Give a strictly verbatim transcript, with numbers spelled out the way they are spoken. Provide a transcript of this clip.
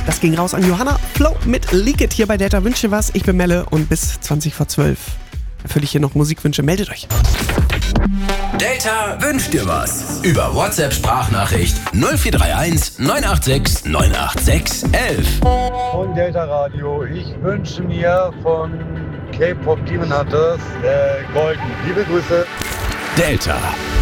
Das ging raus an Johanna Flow mit Leak It hier bei Delta Wünsche was. Ich bin Melle und bis zwanzig vor zwölf erfülle ich hier noch Musikwünsche. Meldet euch. Delta wünscht dir was. Über WhatsApp-Sprachnachricht null vier drei eins neun acht sechs neun acht sechs eins eins. Von Delta Radio. Ich wünsche mir von K-Pop Demon Hunters äh, Golden. Liebe Grüße. Delta.